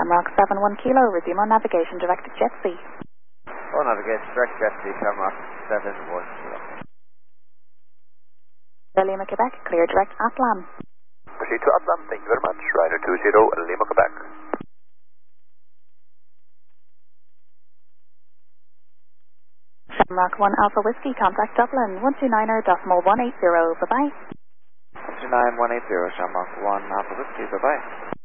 Shamrock 71 Kilo, resume on navigation, direct to Jet C. On navigation, direct Jet C, Shamrock 71 Kilo. Lima, Quebec, clear direct Atlan. Proceed to Atlan, thank you very much. Ryder 20, Lima, Quebec. Shamrock 1 Alpha Whiskey, contact Dublin, 129er.180, bye-bye. 129-180, Shamrock 1 Alpha Whiskey, bye-bye.